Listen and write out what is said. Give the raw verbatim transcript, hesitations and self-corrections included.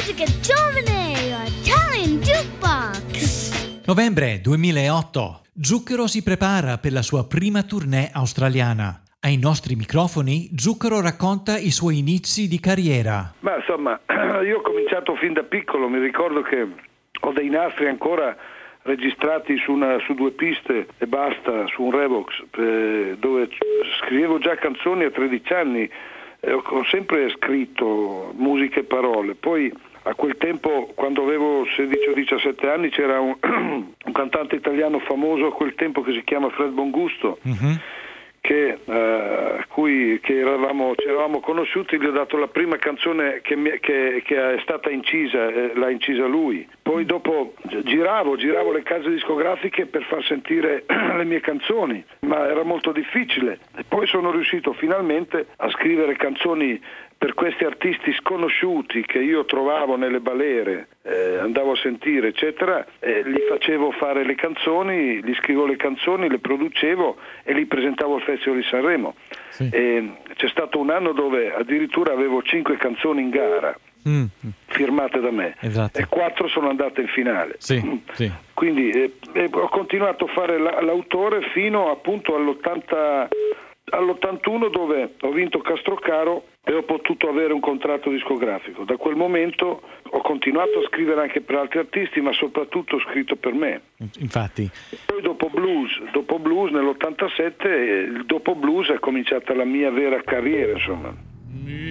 musica giovane, Italian Jukebox. Novembre duemilaotto. Zucchero si prepara per la sua prima tournée australiana. Ai nostri microfoni, Zucchero racconta i suoi inizi di carriera. Ma insomma, io ho cominciato fin da piccolo, mi ricordo che ho dei nastri ancora registrati su, una, su due piste e basta, su un Revox, eh, dove scrivevo già canzoni a tredici anni, eh, ho, ho sempre scritto musica e parole. Poi a quel tempo, quando avevo sedici o diciassette anni, c'era un, un cantante italiano famoso a quel tempo che si chiama Fred Bongusto, mm-hmm. che, eh, cui, che eravamo, ci eravamo conosciuti. Gli ho dato la prima canzone che, mi, che, che è stata incisa, eh, l'ha incisa lui. Poi dopo giravo, giravo le case discografiche per far sentire le mie canzoni, ma era molto difficile. E poi sono riuscito finalmente a scrivere canzoni per questi artisti sconosciuti che io trovavo nelle balere, eh, andavo a sentire eccetera, eh, gli facevo fare le canzoni, gli scrivo le canzoni, le producevo e li presentavo al Festival di Sanremo. Sì. E c'è stato un anno dove addirittura avevo cinque canzoni in gara, mm. firmate da me, esatto. E quattro sono andate in finale. Sì, sì. Quindi eh, eh, ho continuato a fare la, l'autore fino appunto all'ottanta, all'ottantuno, dove ho vinto Castrocaro e ho potuto avere un contratto discografico. Da quel momento ho continuato a scrivere anche per altri artisti, ma soprattutto ho scritto per me. Infatti. E poi dopo blues, dopo blues nell'ottantasette, dopo blues è cominciata la mia vera carriera, insomma.